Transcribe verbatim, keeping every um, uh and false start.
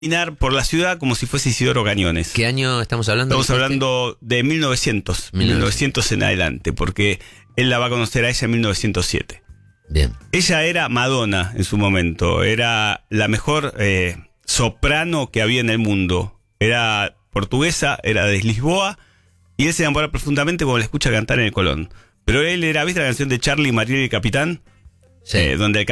caminar por la ciudad como si fuese Isidoro Cañones. ¿Qué año estamos hablando? Estamos hablando de mil novecientos, mil novecientos en adelante, porque él la va a conocer a ella en mil novecientos siete. Bien. Ella era Madonna en su momento, era la mejor eh, soprano que había en el mundo. Era portuguesa, era de Lisboa, y él se enamora profundamente cuando la escucha cantar en el Colón. Pero él era, ¿viste la canción de Charlie, Mariel y el Capitán? Sí. Eh, donde el